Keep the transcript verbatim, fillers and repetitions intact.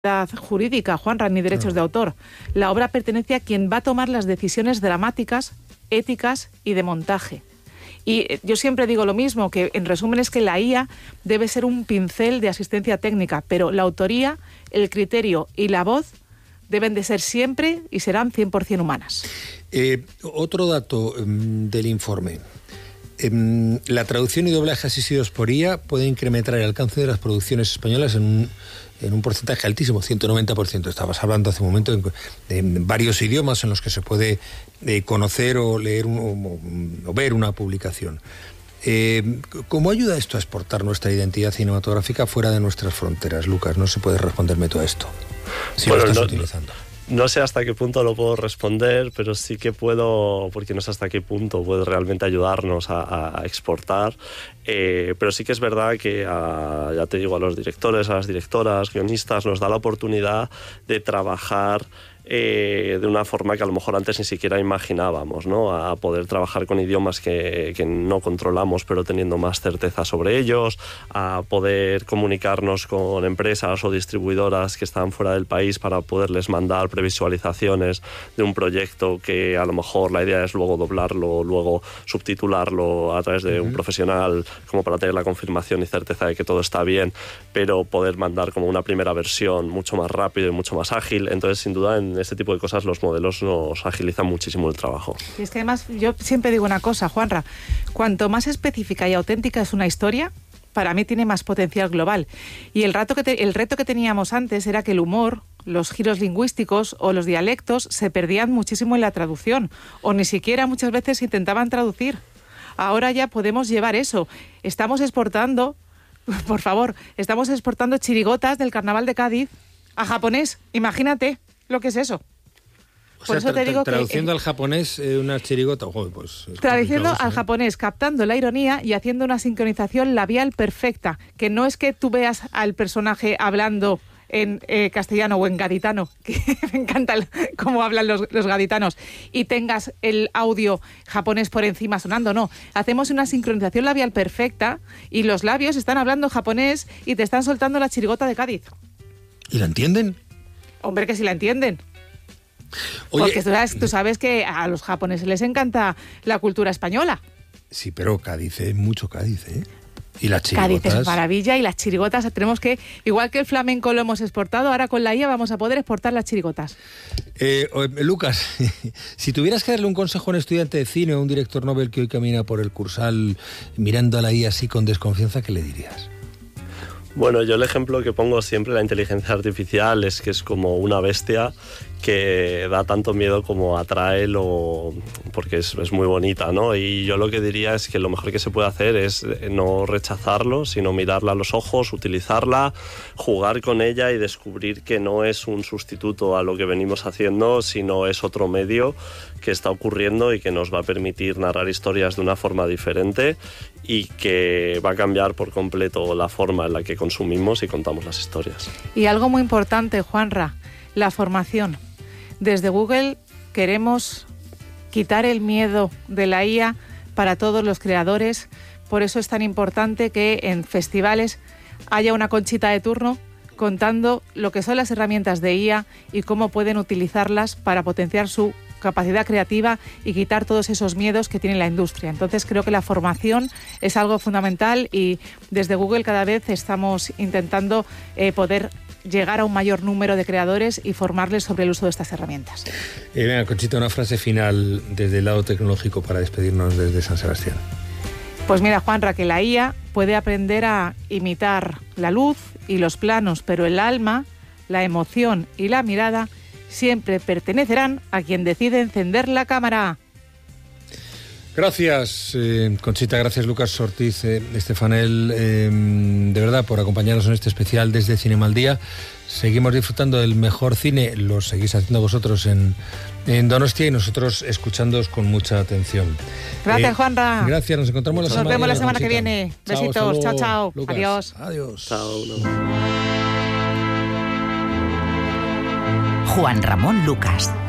jurídica, Juanra, ni derechos no. de autor. La obra pertenece a quien va a tomar las decisiones dramáticas, éticas y de montaje. Y yo siempre digo lo mismo, que en resumen es que la I A debe ser un pincel de asistencia técnica, pero la autoría, el criterio y la voz deben de ser siempre y serán cien por ciento humanas. Eh, otro dato um, del informe. Um, la traducción y doblaje asistidos por I A puede incrementar el alcance de las producciones españolas en un, en un porcentaje altísimo, ciento noventa por ciento. Estabas hablando hace un momento de, de varios idiomas en los que se puede eh, conocer o leer un, o, o ver una publicación. Eh, ¿Cómo ayuda esto a exportar nuestra identidad cinematográfica fuera de nuestras fronteras, Lucas? No se puede responderme todo esto, si bueno, lo estás no, utilizando. No sé hasta qué punto lo puedo responder, pero sí que puedo, porque no sé hasta qué punto puede realmente ayudarnos a, a exportar. Eh, pero sí que es verdad que, a, ya te digo, a los directores, a las directoras, guionistas, nos da la oportunidad de trabajar Eh, de una forma que a lo mejor antes ni siquiera imaginábamos, ¿no? A poder trabajar con idiomas que, que no controlamos, pero teniendo más certeza sobre ellos, a poder comunicarnos con empresas o distribuidoras que están fuera del país para poderles mandar previsualizaciones de un proyecto que a lo mejor la idea es luego doblarlo, luego subtitularlo a través de uh-huh. un profesional, como para tener la confirmación y certeza de que todo está bien, pero poder mandar como una primera versión mucho más rápido y mucho más ágil. Entonces, sin duda, en este tipo de cosas los modelos nos agilizan muchísimo el trabajo. Y es que además yo siempre digo una cosa, Juanra, cuanto más específica y auténtica es una historia, para mí tiene más potencial global. Y el, rato que te, el reto que teníamos antes era que el humor, los giros lingüísticos o los dialectos se perdían muchísimo en la traducción, o ni siquiera muchas veces intentaban traducir. Ahora ya podemos llevar eso. Estamos exportando, por favor, estamos exportando chirigotas del Carnaval de Cádiz a japonés, imagínate lo que es eso. O sea, Por eso te digo traduciendo que, al japonés eh, una chirigota, oh, pues traduciendo al ¿eh? japonés, captando la ironía y haciendo una sincronización labial perfecta, que no es que tú veas al personaje hablando en eh, castellano o en gaditano, que me encanta el, cómo hablan los, los gaditanos, y tengas el audio japonés por encima sonando, no. Hacemos una sincronización labial perfecta y los labios están hablando japonés y te están soltando la chirigota de Cádiz. ¿Y la entienden? Hombre, que sí la entienden. Oye, porque tú sabes, tú sabes que a los japoneses les encanta la cultura española. Sí, pero Cádiz es mucho Cádiz, ¿eh? Y las chirigotas. Cádiz es maravilla y las chirigotas tenemos que, igual que el flamenco lo hemos exportado, ahora con la I A vamos a poder exportar las chirigotas. Eh, Lucas, si tuvieras que darle un consejo a un estudiante de cine o a un director Nobel que hoy camina por el Cursal mirando a la I A así con desconfianza, ¿qué le dirías? Bueno, yo el ejemplo que pongo siempre, la inteligencia artificial, es que es como una bestia que da tanto miedo como atrae, lo, porque es, es muy bonita, ¿no? Y yo lo que diría es que lo mejor que se puede hacer es no rechazarlo, sino mirarla a los ojos, utilizarla, jugar con ella y descubrir que no es un sustituto a lo que venimos haciendo, sino es otro medio que está ocurriendo y que nos va a permitir narrar historias de una forma diferente y que va a cambiar por completo la forma en la que consumimos y contamos las historias. Y algo muy importante, Juanra, la formación. Desde Google queremos quitar el miedo de la I A para todos los creadores. Por eso es tan importante que en festivales haya una Conchita de turno contando lo que son las herramientas de I A y cómo pueden utilizarlas para potenciar su capacidad creativa y quitar todos esos miedos que tiene la industria. Entonces creo que la formación es algo fundamental y desde Google cada vez estamos intentando eh, poder llegar a un mayor número de creadores y formarles sobre el uso de estas herramientas. Eh, venga, Conchita, una frase final desde el lado tecnológico para despedirnos desde San Sebastián. Pues mira, Juanra, que la I A puede aprender a imitar la luz y los planos, pero el alma, la emoción y la mirada siempre pertenecerán a quien decide encender la cámara. Gracias, eh, Conchita, gracias Lucas Ortiz, eh, Estefanel, eh, de verdad, por acompañarnos en este especial desde Cinema al Día. Seguimos disfrutando del mejor cine, lo seguís haciendo vosotros en, en Donostia y nosotros escuchándoos con mucha atención. Gracias, eh, Juanra. Gracias, nos encontramos la nos semana vemos la semana Conchita. que viene. Chao, besitos, chao, chao. Lucas. Adiós. Adiós. Chao. Juan Ramón Lucas.